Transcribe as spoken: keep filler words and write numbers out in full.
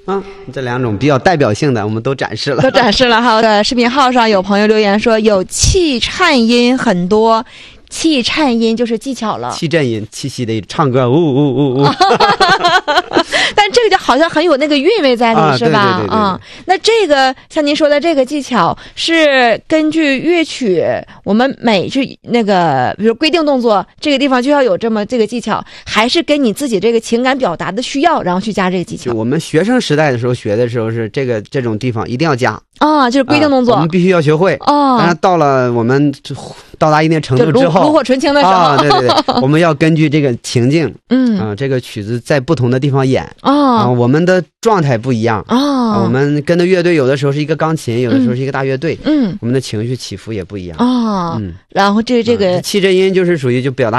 嗯，这两种比较代表性的我们都展示了， 都展示了哈。呃，视频号上有朋友留言说有气颤音很多。气颤音就是技巧了， 气震音，气息的唱歌，呜呜呜呜。 但这个就好像很有那个韵味在里，啊、是吧？ 对对对对对啊、嗯，那这个像您说的这个技巧是根据乐曲，我们每去那个，比如规定动作，这个地方就要有这么这个技巧，还是跟你自己这个情感表达的需要，然后去加这个技巧？ 我们学生时代的时候学的时候是这个这种地方一定要加。 啊，就是规定动作、 啊，我们必须要学会。 哦， 但是到了我们到达一定程度之后， 炉火纯青的时候， 啊，对对对，我们要根据这个情境， 嗯啊，这个曲子在不同的地方演， 哦， 啊，我们的状态不一样， 哦， 啊、我们跟的乐队有的时候是一个钢琴，有的时候是一个大乐队， 嗯， 我们的情绪起伏也不一样， 哦， 嗯， 然后这这个、 啊、气震音就是属于就表达。